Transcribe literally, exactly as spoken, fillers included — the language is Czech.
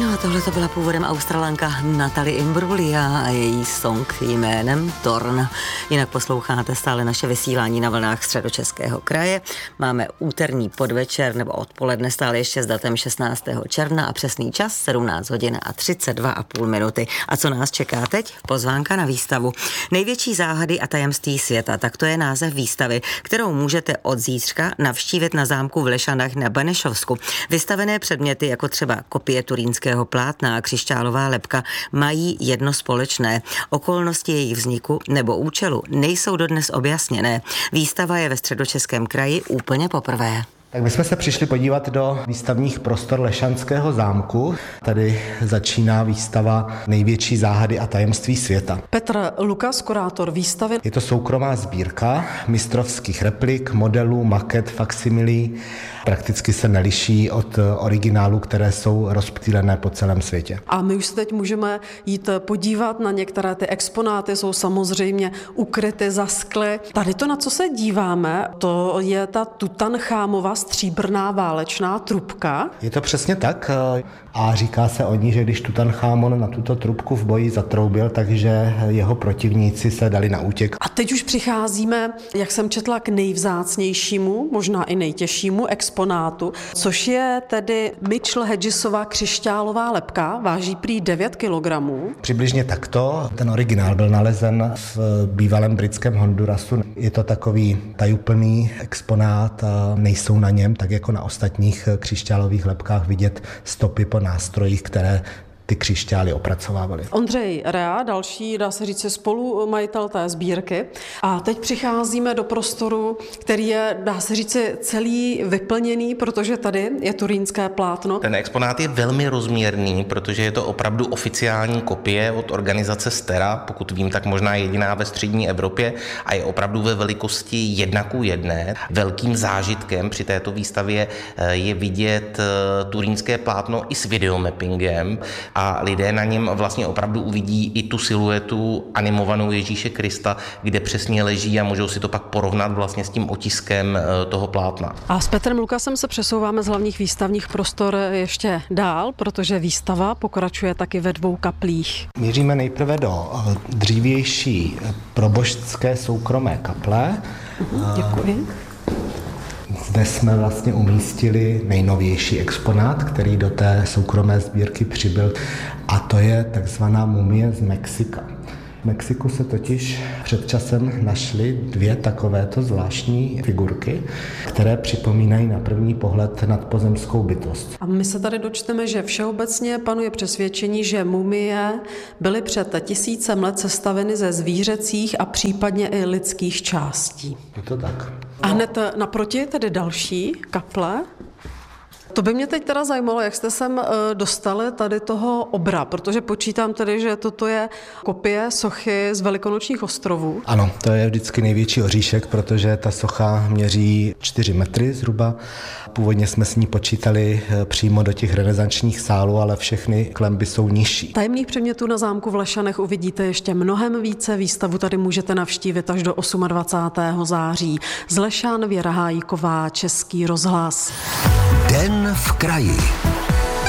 No a tohle to byla původem Australanka Natalie Imbruglia a její song jménem Torn. Jinak posloucháte stále naše vysílání na vlnách Středočeského kraje. Máme úterní podvečer nebo odpoledne stále ještě s datem šestnáctého června a přesný čas sedmnáct hodin a třicet dva a půl minuty. A co nás čeká teď? Pozvánka na výstavu. Největší záhady a tajemství světa, tak to je název výstavy, kterou můžete od zítřka navštívit na zámku v Lešanech na Benešovsku. Vystavené předměty, jako třeba kopie turínského plátna a křišťálová lebka, mají jedno společné. Okolnosti jejich vzniku nebo účelu nejsou dodnes objasněné. Výstava je ve Středočeském kraji úplně poprvé. Tak my jsme se přišli podívat do výstavních prostor Lešanského zámku. Tady začíná výstava Největší záhady a tajemství světa. Petr Lukas, kurátor výstavy. Je to soukromá sbírka mistrovských replik, modelů, maket, faksimilí. Prakticky se neliší od originálů, které jsou rozptýlené po celém světě. A my už se teď můžeme jít podívat na některé ty exponáty, jsou samozřejmě ukryty za skly. Tady to, na co se díváme, to je ta Tutanchámova stříbrná válečná trubka. Je to přesně tak a říká se o ní, že když Tutanchámon na tuto trubku v boji zatroubil, takže jeho protivníci se dali na útěk. A teď už přicházíme, jak jsem četla, k nejvzácnějšímu, možná i nejtěžšímu exponátu, což je tedy Mitchell Hedgesova křišťálová lebka, váží prý devět kilogramů. Přibližně takto. Ten originál byl nalezen v bývalém britském Hondurasu. Je to takový tajuplný exponát a nejsou na něm, tak jako na ostatních křišťálových lebkách, vidět stopy po nástrojích, které ty křišťály opracovávaly. Ondřej Rea, další, dá se říct, spolumajitel té sbírky. A teď přicházíme do prostoru, který je, dá se říct, celý vyplněný, protože tady je turínské plátno. Ten exponát je velmi rozměrný, protože je to opravdu oficiální kopie od organizace Stera, pokud vím, tak možná jediná ve střední Evropě, a je opravdu ve velikosti jedna ku jedné. Velkým zážitkem při této výstavě je vidět turínské plátno i s videomappingem. A lidé na něm vlastně opravdu uvidí i tu siluetu animovanou Ježíše Krista, kde přesně leží a můžou si to pak porovnat vlastně s tím otiskem toho plátna. A s Petrem Lukasem se přesouváme z hlavních výstavních prostor ještě dál, protože výstava pokračuje taky ve dvou kaplích. Míříme nejprve do dřívější proboštské soukromé kaple. Uhum, děkuji. Zde jsme vlastně umístili nejnovější exponát, který do té soukromé sbírky přibyl, a to je takzvaná mumie z Mexika. V Mexiku se totiž před časem našly dvě takovéto zvláštní figurky, které připomínají na první pohled nadpozemskou bytost. A my se tady dočteme, že všeobecně panuje přesvědčení, že mumie byly před tisícem let sestaveny ze zvířecích a případně i lidských částí. Je to tak. A hned naproti tedy další kaple. To by mě teď teda zajímalo, jak jste sem dostali tady toho obra, protože počítám tedy, že toto je kopie sochy z Velikonočních ostrovů. Ano, to je vždycky největší oříšek, protože ta socha měří čtyři metry zhruba. Původně jsme s ní počítali přímo do těch renesančních sálů, ale všechny klenby jsou nižší. Tajemných předmětů na zámku v Lešanech uvidíte ještě mnohem více. Výstavu tady můžete navštívit až do dvacátého osmého září. Z Lešan Věra Hájíková, Český rozhlas. Den v kraji.